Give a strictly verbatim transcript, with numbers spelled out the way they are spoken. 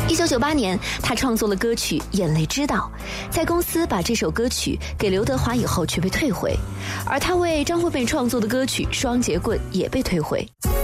一九九八年，他创作了歌曲《眼泪知道》，在公司把这首歌曲给刘德华以后却被退回，而他为张惠妹创作的歌曲《双截棍》也被退回。